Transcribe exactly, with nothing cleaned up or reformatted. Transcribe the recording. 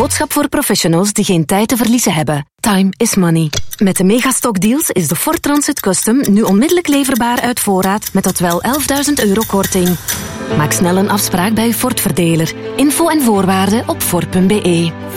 boodschap voor professionals die geen tijd te verliezen hebben. Time is money. Met de Megastock deals is de Ford Transit Custom nu onmiddellijk leverbaar uit voorraad met tot wel elfduizend euro korting. Maak snel een afspraak bij uw Ford-verdeler. Info en voorwaarden op Ford punt be.